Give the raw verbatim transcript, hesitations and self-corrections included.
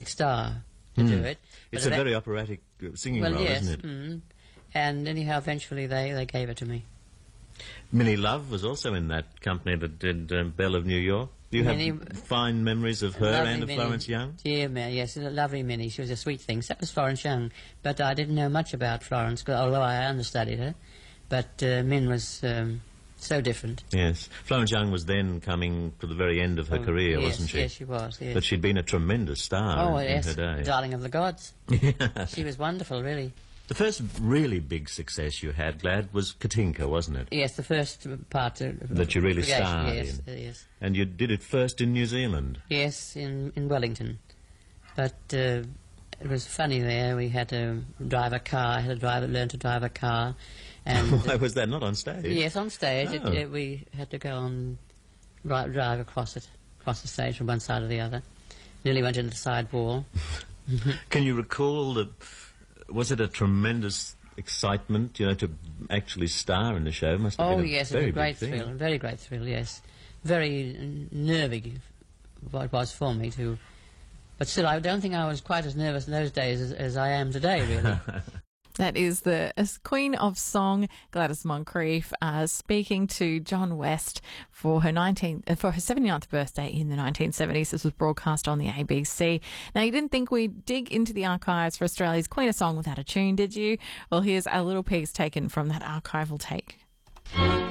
star to mm. do it. It's but a very operatic singing well, role, yes, isn't it? Mm. And anyhow, eventually they, they gave it to me. Minnie Love was also in that company that did um, Belle of New York. Do you Minnie, have fine memories of her and of Minnie, Florence Young? Dear Minnie, yes, a lovely Minnie. She was a sweet thing. So that was Florence Young. But I didn't know much about Florence, although I understudied her. But uh, Min was um, so different. Yes. Florence Young was then coming to the very end of her oh, career, yes, wasn't she? Yes, she was, yes. But she'd been a tremendous star oh, in, yes, in her day. Darling of the Gods. She was wonderful, really. The first really big success you had, Glad, was Katinka, wasn't it? Yes, the first part of that you really starred yes, in. Uh, yes. And you did it first in New Zealand. Yes, in in Wellington. But uh, it was funny there. We had to drive a car. I had to drive, learn to drive a car. And why was that? Not on stage? Yes, on stage. Oh. It, it, we had to go on, right, drive across it, across the stage from one side to the other. Nearly went into the side wall. Can you recall the? Was it a tremendous excitement, you know, to actually star in the show? Must have oh, been a yes, very it was a great big thrill, thing. very great thrill, yes. Very nervy, what it was for me to... But still, I don't think I was quite as nervous in those days as, as I am today, really. That is the uh, Queen of Song, Gladys Moncrief, uh, speaking to John West for her nineteenth, uh, for her seventy-ninth birthday in the nineteen seventies. This was broadcast on the A B C. Now, you didn't think we'd dig into the archives for Australia's Queen of Song without a tune, did you? Well, here's a little piece taken from that archival take.